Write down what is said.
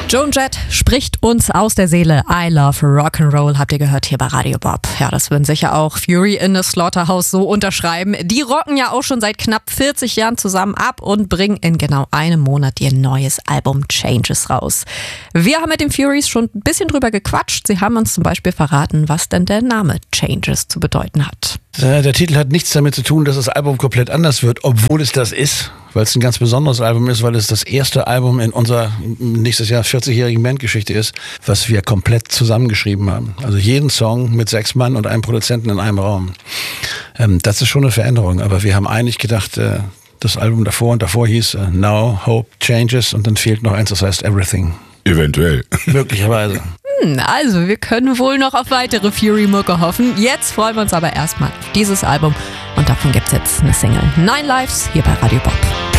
Joan Jett spricht uns aus der Seele. I love Rock'n'Roll, habt ihr gehört hier bei Radio Bob. Ja, das würden sicher auch Fury in the Slaughterhouse so unterschreiben. Die rocken ja auch schon seit knapp 40 Jahren zusammen ab und bringen in genau einem Monat ihr neues Album Changes raus. Wir haben mit den Furies schon ein bisschen drüber gequatscht. Sie haben uns zum Beispiel verraten, was denn der Name Changes zu bedeuten hat. Der Titel hat nichts damit zu tun, dass das Album komplett anders wird, obwohl es das ist, weil es ein ganz besonderes Album ist, weil es das erste Album in unserer nächstes Jahr 40-jährigen Bandgeschichte ist, was wir komplett zusammengeschrieben haben. Also jeden Song mit 6 Mann und einem Produzenten in einem Raum. Das ist schon eine Veränderung, aber wir haben eigentlich gedacht, das Album davor und davor hieß Now Hope Changes und dann fehlt noch eins, das heißt Everything. Eventuell. Möglicherweise. Also, wir können wohl noch auf weitere Fury-Mucke hoffen. Jetzt freuen wir uns aber erstmal auf dieses Album und davon gibt's jetzt eine Single. 9 Lives hier bei Radio Bob.